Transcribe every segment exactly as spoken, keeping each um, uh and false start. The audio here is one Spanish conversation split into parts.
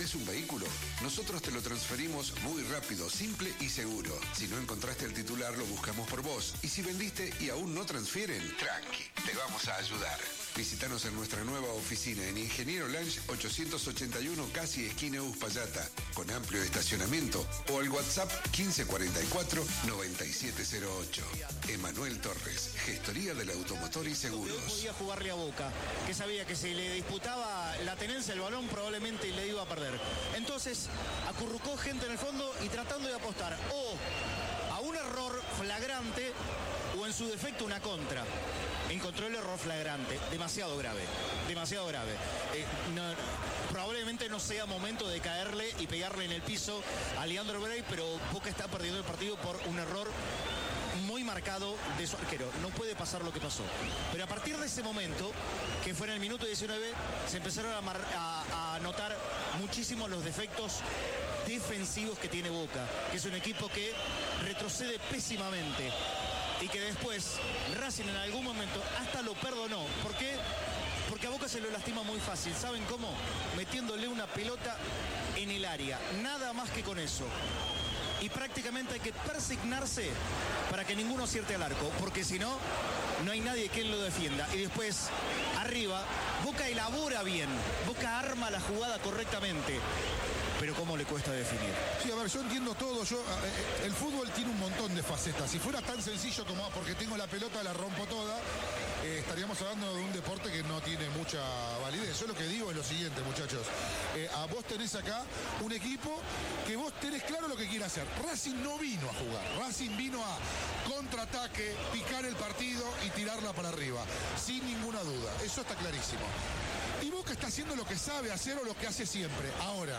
¿Vendés un vehículo? Nosotros te lo transferimos muy rápido, simple y seguro. Si no encontraste al titular, lo buscamos por vos. Y si vendiste y aún no transfieren, tranqui, te vamos a ayudar. Visítanos en nuestra nueva oficina en Ingeniero Lange ochocientos ochenta y uno, casi esquina Uspallata, con amplio estacionamiento, o al WhatsApp quince cuarenta y cuatro, noventa y siete cero ocho. Emanuel Torres, Gestoría del Automotor y Seguros. Hoy podía jugarle a Boca, que sabía que si le disputaba la tenencia del balón probablemente le iba a perder. Entonces acurrucó gente en el fondo y tratando de apostar o a un error flagrante o en su defecto una contra. Encontró el error flagrante, demasiado grave, demasiado grave. Eh, no, probablemente no sea momento de caerle y pegarle en el piso a Leandro Bray, pero Boca está perdiendo el partido por un error muy marcado de su arquero. No puede pasar lo que pasó. Pero a partir de ese momento, que fue en el minuto diecinueve, se empezaron a, mar, a, a notar muchísimo los defectos defensivos que tiene Boca, que es un equipo que retrocede pésimamente y que después Racing en algún momento hasta lo perdonó. ¿Por qué? Porque a Boca se lo lastima muy fácil. ¿Saben cómo? Metiéndole una pelota en el área. Nada más que con eso. Y prácticamente hay que persignarse para que ninguno acierte al arco, porque si no, no hay nadie que lo defienda. Y después, arriba, Boca elabora bien, Boca arma la jugada correctamente. Pero cómo le cuesta definir. Sí, a ver, yo entiendo todo. Yo, eh, el fútbol tiene un montón de facetas. Si fuera tan sencillo como, porque tengo la pelota, la rompo toda, eh, estaríamos hablando de un deporte que no tiene mucha validez. Yo lo que digo es lo siguiente, muchachos. Eh, a vos tenés acá un equipo que vos tenés claro lo que quiere hacer. Racing no vino a jugar. Racing vino a contraataque, picar el partido y tirarla para arriba. Sin ninguna duda. Eso está clarísimo. Y Boca está haciendo lo que sabe hacer o lo que hace siempre. Ahora,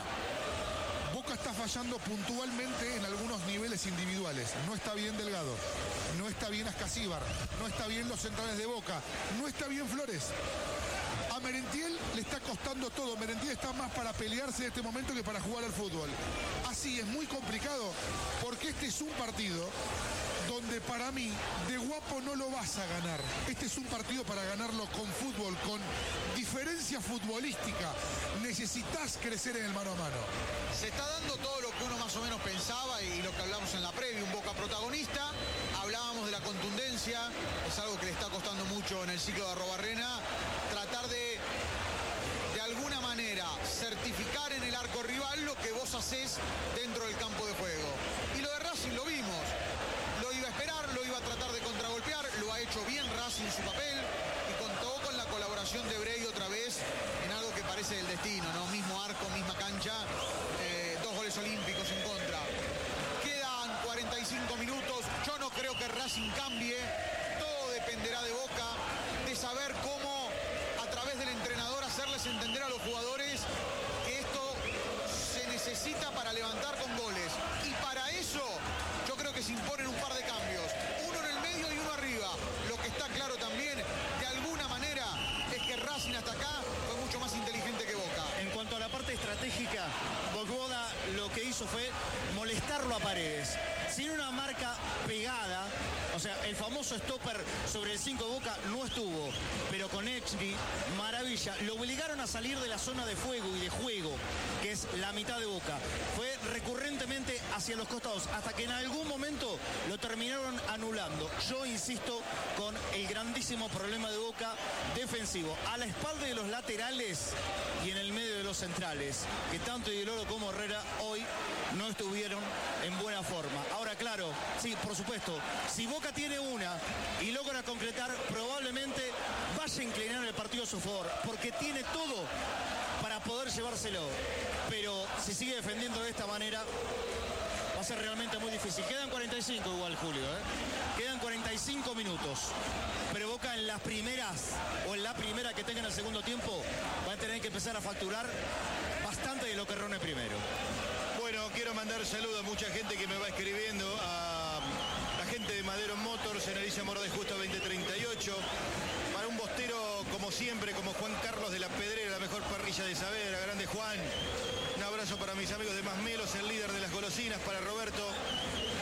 Boca está fallando puntualmente en algunos niveles individuales. No está bien Delgado, no está bien Ascasíbar, no está bien los centrales de Boca, no está bien Flores. A Merentiel le está costando todo. Merentiel está más para pelearse en este momento que para jugar al fútbol. Así es muy complicado porque este es un partido donde para mí de guapo no lo vas a ganar. Este es un partido para ganarlo con fútbol, con diferencia futbolística. Necesitas crecer en el mano a mano. Se está dando todo lo que uno más o menos pensaba y lo que hablamos en la previa, un Boca protagonista. Hablábamos de la contundencia, es algo que le está costando mucho en el ciclo de Arrobarrena. Tratar de, de alguna manera, certificar en el arco rival lo que vos hacés dentro del campo de juego. Y lo de Racing lo vimos. Lo iba a esperar, lo iba a tratar de contragolpear, lo ha hecho bien Racing en su papel y contó con la colaboración de Bray otra vez en algo que parece el destino, ¿no? Mismo arco, misma cancha, eh, dos goles olímpicos en contra. Quedan cuarenta y cinco minutos, yo no creo que Racing cambie, todo dependerá de Boca, de saber cómo a través del entrenador hacerles entender a los jugadores que esto se necesita para levantar con goles. Y para eso yo creo que se imponen un par de cambios, uno en el medio y uno arriba. Lo que está claro también, de alguna manera, es que Racing hasta acá fue mucho más inteligente que Boca. En cuanto a la parte estratégica, Boca lo que hizo fue molestarlo a Paredes. Sin una marca pegada, o sea, el famoso stopper sobre el cinco de Boca no estuvo, pero con Exni, maravilla, lo obligaron a salir de la zona de fuego y de juego, que es la mitad de Boca. Fue recurrentemente hacia los costados, hasta que en algún momento lo terminaron anulando. Yo insisto con el grandísimo problema de Boca defensivo, a la espalda de los laterales y en el medio de los centrales, que tanto Diloro como Herrera hoy no estuvieron en buena forma. Ahora, claro, sí, por supuesto, si Boca tiene una y logra concretar, probablemente vaya a inclinar el partido a su favor, porque tiene todo para poder llevárselo. Pero si sigue defendiendo de esta manera, va a ser realmente muy difícil. Quedan cuarenta y cinco igual, Julio, ¿eh? Quedan cuarenta y cinco minutos. Pero Boca en las primeras, o en la primera que tenga en el segundo tiempo, va a tener que empezar a facturar bastante de lo que erró en el primero. Bueno, quiero mandar saludos a mucha gente que me va escribiendo, a la gente de Madero Motors en Alicia Morde Justo veinte treinta y ocho. Para un bostero como siempre, como Juan Carlos de la Pedrera, la mejor parrilla de Saavedra, grande Juan. Un abrazo para mis amigos de Masmelos, el líder de las golosinas, para Roberto.